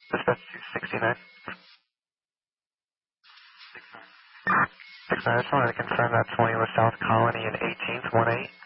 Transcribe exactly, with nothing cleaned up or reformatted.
Dispatch two sixty-nine. six nine, I just wanted to confirm that's twenty West South Colony and eighteenth, one eight.